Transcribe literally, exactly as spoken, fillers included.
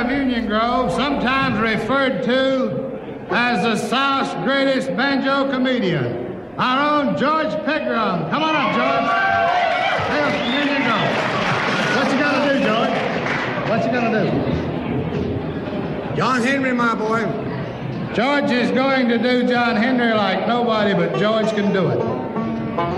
of Union Grove, sometimes referred to as the South's greatest banjo comedian, our own George Pegram. Come on up, George. Hail from Union Grove. What you gonna do, George? What you gonna do? John Henry, my boy. George is going to do John Henry like nobody but George can do it.